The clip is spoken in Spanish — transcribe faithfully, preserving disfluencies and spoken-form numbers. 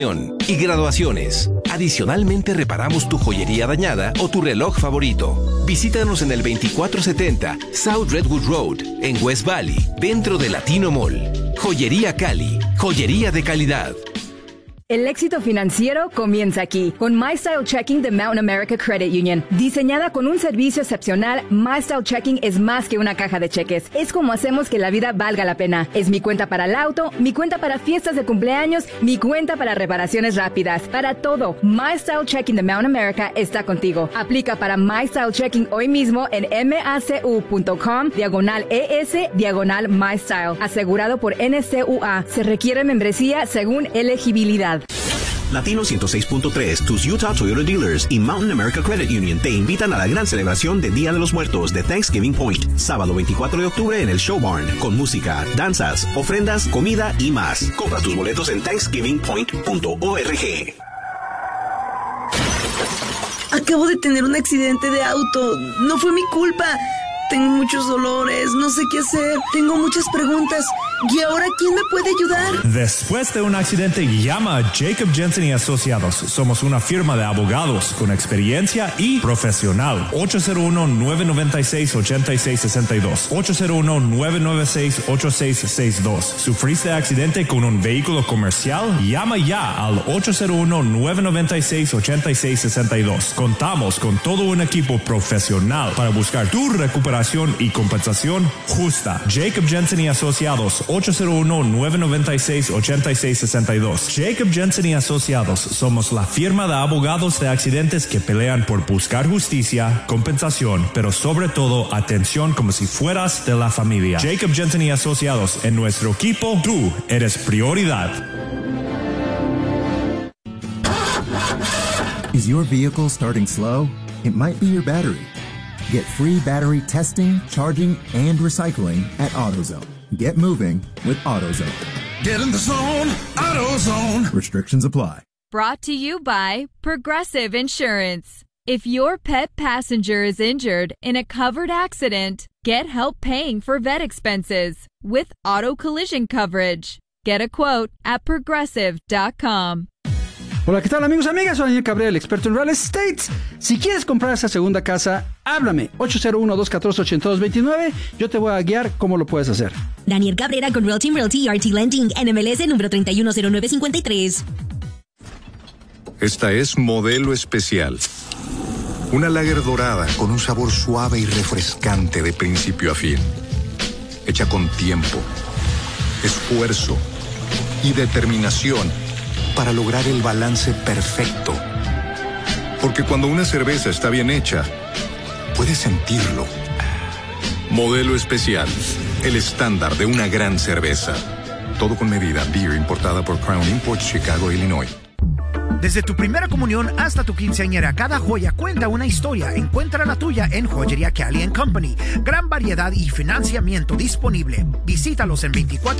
y graduaciones. Adicionalmente, reparamos tu joyería dañada o tu reloj favorito. Visítanos en el veinticuatro setenta South Redwood Road, en West Valley, dentro de Latino Mall. Joyería Cali, joyería de calidad. El éxito financiero comienza aquí, con MyStyle Checking de Mountain America Credit Union. Diseñada con un servicio excepcional, MyStyle Checking es más que una caja de cheques. Es como hacemos que la vida valga la pena. Es mi cuenta para el auto, mi cuenta para fiestas de cumpleaños, mi cuenta para reparaciones rápidas. Para todo, MyStyle Checking de Mountain America está contigo. Aplica para MyStyle Checking hoy mismo en macu.com, diagonal ES, diagonal MyStyle. Asegurado por N C U A. Se requiere membresía según elegibilidad. Latino ciento seis punto tres, tus Utah Toyota Dealers y Mountain America Credit Union te invitan a la gran celebración de Día de los Muertos de Thanksgiving Point, sábado veinticuatro de octubre en el Show Barn, con música, danzas, ofrendas, comida y más. Compra tus boletos en thanksgiving point punto org. Acabo de tener un accidente de auto. No fue mi culpa. Tengo muchos dolores, no sé qué hacer, tengo muchas preguntas. ¿Y ahora quién me puede ayudar? Después de un accidente, llama a Jacob Jensen y Asociados. Somos una firma de abogados con experiencia y profesional. ocho cero uno, nueve nueve seis, ocho seis seis dos. ocho cero uno, nueve nueve seis, ocho seis seis dos. ¿Sufriste accidente con un vehículo comercial? Llama ya al ocho cero uno, nueve nueve seis, ocho seis seis dos. Contamos con todo un equipo profesional para buscar tu recuperación y compensación justa. Jacob Jensen y Asociados, ocho cero uno, nueve nueve seis, ocho seis seis dos. Jacob Jensen y Asociados, somos la firma de abogados de accidentes que pelean por buscar justicia, compensación, pero sobre todo atención como si fueras de la familia. Jacob Jensen y Asociados, en nuestro equipo, tú eres prioridad. Is your vehicle starting slow? It might be your battery. Get free battery testing, charging, and recycling at AutoZone. Get moving with AutoZone. Get in the zone, AutoZone. Restrictions apply. Brought to you by Progressive Insurance. If your pet passenger is injured in a covered accident, get help paying for vet expenses with auto collision coverage. Get a quote at progressive dot com. Hola, ¿qué tal, amigos y amigas? Soy Daniel Cabrera, el experto en real estate. Si quieres comprar esa segunda casa, háblame. ocho cero uno, dos uno cuatro, ocho dos dos nueve. Yo te voy a guiar cómo lo puedes hacer. Daniel Cabrera con Real Team Realty R T Lending, N M L S número treinta y uno cero nueve cincuenta y tres. Esta es Modelo Especial. Una lager dorada con un sabor suave y refrescante de principio a fin. Hecha con tiempo, esfuerzo y determinación para lograr el balance perfecto. Porque cuando una cerveza está bien hecha, puedes sentirlo. Modelo Especial, el estándar de una gran cerveza. Todo con medida. Beer importada por Crown Imports, Chicago, Illinois. Desde tu primera comunión hasta tu quinceañera, cada joya cuenta una historia. Encuentra la tuya en Joyería Cali and Company. Gran variedad y financiamiento disponible. Visítalos en veinticuatro